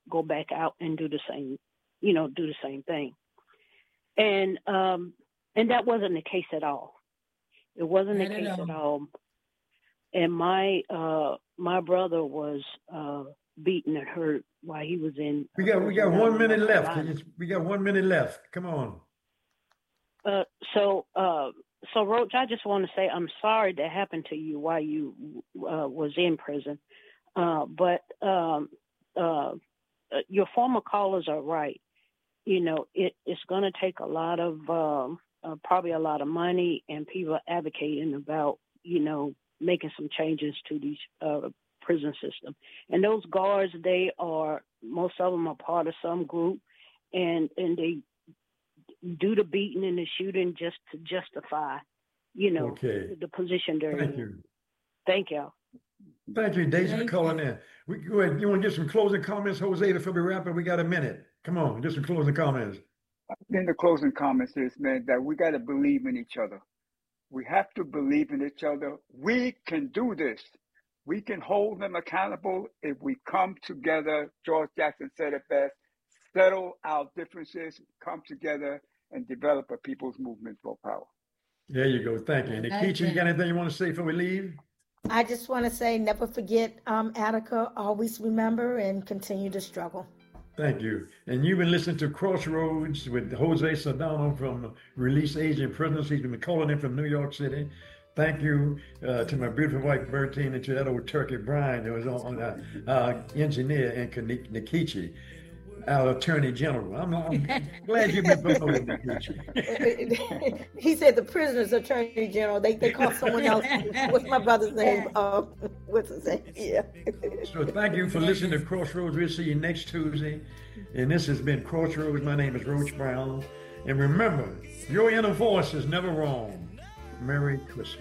go back out and do the same, do the same thing. And that wasn't the case at all. It wasn't the case at all. And my brother was beaten and hurt while he was in. We got 1 minute left. We got 1 minute left. Come on. So Roach, I just want to say I'm sorry that happened to you while you was in prison. But your former callers are right. It's going to take a lot of probably a lot of money and people advocating about making some changes to these prison system. And those guards, most of them are part of some group, and they do the beating and the shooting just to justify, the position they're in. Thank you. Thank you. Thank you, Daisy, for calling in. Go ahead. You want to get some closing comments, Jose, before we wrap up? We got a minute. Come on, just some closing comments. In the closing comments is, man, that we got to believe in each other. We have to believe in each other. We can do this. We can hold them accountable if we come together. George Jackson said it best: settle our differences, come together, and develop a people's movement for power. There you go. Thank you. And Nikichi, you got anything you want to say before we leave? I just want to say, never forget Attica. Always remember and continue to struggle. Thank you. And you've been listening to Crossroads with Jose Sedano from Release Agent Prisoners. He's been calling in from New York City. Thank you to my beautiful wife, Bertine, and to that old turkey, Brian, who was on engineer, and Nikichi, our Attorney General. I'm glad you've been promoted, Nikichi. He said the prisoner's Attorney General. They call someone else. What's my brother's name? What's his name? Yeah. So thank you for listening to Crossroads. We'll see you next Tuesday. And this has been Crossroads. My name is Roach Brown. And remember, your inner voice is never wrong. Merry Christmas.